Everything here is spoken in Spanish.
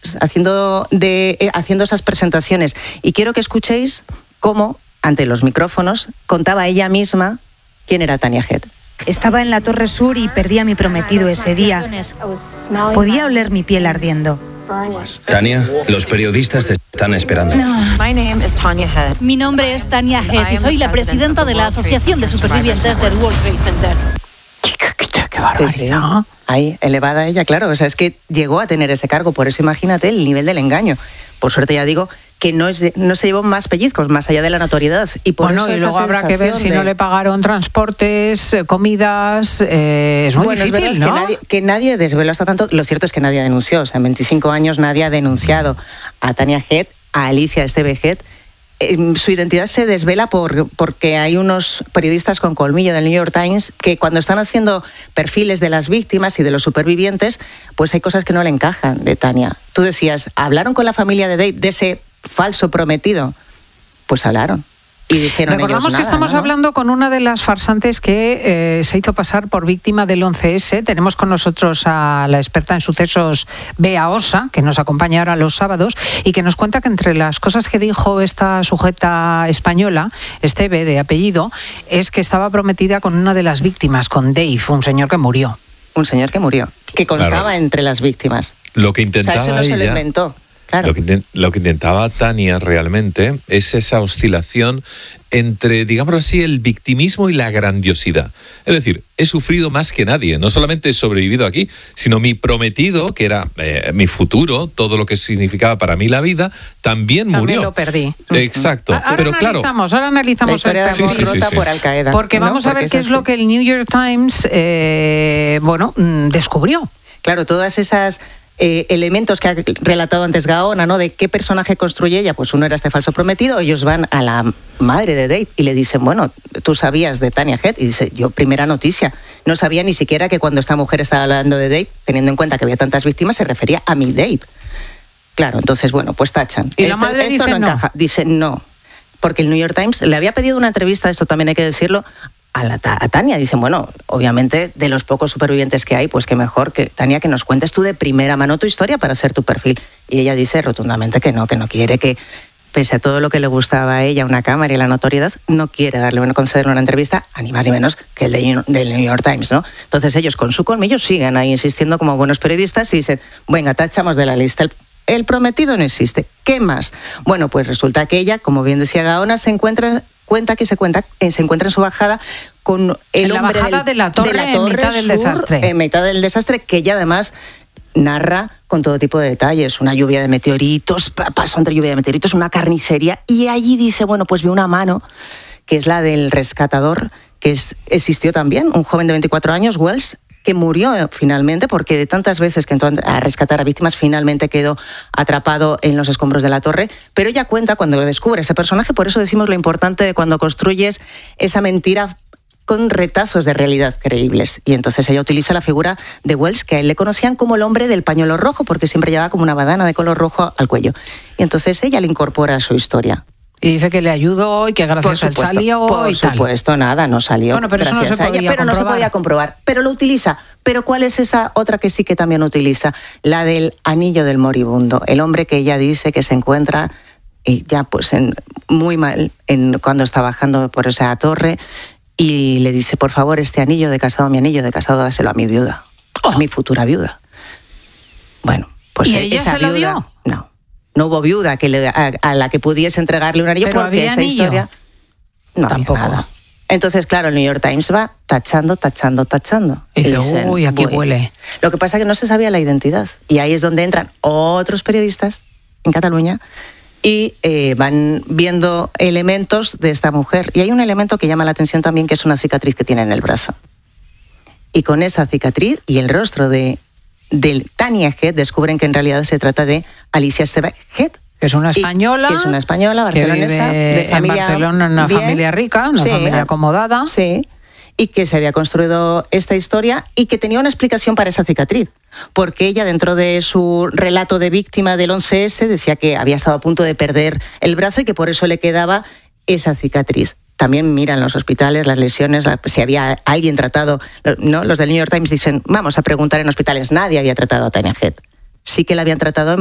haciendo esas presentaciones. Y quiero que escuchéis cómo, ante los micrófonos, contaba ella misma quién era Tanya Head. Estaba en la Torre Sur y perdí a mi prometido ese día. Podía oler mi piel ardiendo. Tanya, los periodistas te están esperando. Mi nombre es Tanya Head y soy la presidenta de la Asociación de Supervivientes del World Trade Center. Sí. Ahí, elevada ella, claro. O sea, es que llegó a tener ese cargo, por eso imagínate el nivel del engaño. Por suerte ya digo que no se llevó más pellizcos, más allá de la notoriedad. Y por eso y luego habrá que ver si no le pagaron transportes, comidas, es muy difícil, es ¿no? Que nadie desveló hasta tanto. Lo cierto es que nadie denunció. O sea, en 25 años nadie ha denunciado a Tanya Head, a Alicia Esteve Head. Su identidad se desvela porque hay unos periodistas con colmillo del New York Times que cuando están haciendo perfiles de las víctimas y de los supervivientes, pues hay cosas que no le encajan de Tanya. Tú decías, ¿hablaron con la familia de Dave, de ese falso prometido? Pues hablaron. Y dijeron Recordamos ellos que nada, estamos ¿no? hablando con una de las farsantes que se hizo pasar por víctima del 11S. Tenemos con nosotros a la experta en sucesos, Bea Osa, que nos acompaña ahora los sábados y que nos cuenta que entre las cosas que dijo esta sujeta española, Esteve de apellido, es que estaba prometida con una de las víctimas, con Dave, un señor que murió. Un señor que murió, que constaba entre las víctimas. Lo que intentaba eso no se lo inventó. Claro. Lo que intentaba Tanya realmente es esa oscilación entre, digámoslo así, el victimismo y la grandiosidad. Es decir, he sufrido más que nadie. No solamente he sobrevivido aquí, sino mi prometido, que era mi futuro, todo lo que significaba para mí la vida, también murió. También lo perdí. Exacto. Ahora analizamos la historia el perfil. rota por Al-Qaeda. Porque vamos a ver qué es lo que el New York Times descubrió. Claro, todas esas elementos que ha relatado antes Gaona, ¿no? De qué personaje construye ella, pues uno era este falso prometido. Ellos van a la madre de Dave y le dicen, bueno, tú sabías de Tanya Head, y dice, yo primera noticia, no sabía ni siquiera que cuando esta mujer estaba hablando de Dave, teniendo en cuenta que había tantas víctimas, se refería a mi Dave. Claro, entonces, bueno, pues tachan. Y la madre esto dice no encaja. Dice no, porque el New York Times le había pedido una entrevista, esto también hay que decirlo, a Tanya. Dicen, bueno, obviamente de los pocos supervivientes que hay, pues qué mejor que Tanya, que nos cuentes tú de primera mano tu historia para hacer tu perfil. Y ella dice rotundamente que no quiere, que pese a todo lo que le gustaba a ella, una cámara y la notoriedad, no quiere concederle una entrevista a ni más ni menos que el del New York Times, ¿no? Entonces ellos con su colmillo siguen ahí insistiendo como buenos periodistas y dicen, venga, tachamos de la lista. El prometido no existe. ¿Qué más? Bueno, pues resulta que ella, como bien decía Gaona, se encuentra en su bajada con el hombre de la torre en mitad del desastre. En mitad del desastre, que ella además narra con todo tipo de detalles, una lluvia de meteoritos, pasó entre lluvia de meteoritos, una carnicería, y allí dice, bueno, pues vio una mano, que es la del rescatador, que existió también, un joven de 24 años, Wells, que murió finalmente porque de tantas veces que entró a rescatar a víctimas finalmente quedó atrapado en los escombros de la torre. Pero ella cuenta cuando descubre ese personaje, por eso decimos lo importante de cuando construyes esa mentira con retazos de realidad creíbles. Y entonces ella utiliza la figura de Wells, que a él le conocían como el hombre del pañuelo rojo, porque siempre llevaba como una bandana de color rojo al cuello. Y entonces ella le incorpora a su historia. Y dice que le ayudó y que gracias a él salió por supuesto, nada, no salió. Bueno, pero gracias eso no se podía no se podía comprobar. Pero lo utiliza. Pero ¿cuál es esa otra que sí que también utiliza? La del anillo del moribundo. El hombre que ella dice que se encuentra y ya pues muy mal cuando está bajando por esa torre y le dice, por favor, mi anillo de casado, dáselo a mi viuda, a mi futura viuda. Bueno, pues ¿y ella esa se lo viuda, dio? No hubo viuda a la que pudiese entregarle un anillo. ¿Pero porque había esta anillo? historia no Tampoco. había nada. Entonces, claro, el New York Times va tachando. Y dice, uy, aquí huele. Lo que pasa es que no se sabía la identidad. Y ahí es donde entran otros periodistas en Cataluña y van viendo elementos de esta mujer. Y hay un elemento que llama la atención también, que es una cicatriz que tiene en el brazo. Y con esa cicatriz y el rostro de Tanya Head descubren que en realidad se trata de Alicia Esteve Head. Que es una española. Que es una española barcelonesa, de familia en Barcelona, una bien, familia rica, una familia acomodada. Sí, y que se había construido esta historia y que tenía una explicación para esa cicatriz. Porque ella, dentro de su relato de víctima del 11S, decía que había estado a punto de perder el brazo y que por eso le quedaba esa cicatriz. También miran los hospitales, las lesiones, si había alguien tratado, ¿no? Los del New York Times dicen, vamos a preguntar en hospitales. Nadie había tratado a Tanya Head. Sí que la habían tratado en